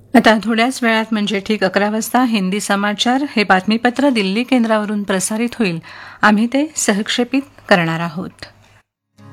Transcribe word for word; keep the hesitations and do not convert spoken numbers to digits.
आता थोड्याच वेळात म्हणजे ठीक अकरा वाजता हिंदी समाचार हे बातमीपत्र दिल्ली केंद्रावरून प्रसारित होईल. आम्ही ते सहक्षेपित करणार आहोत.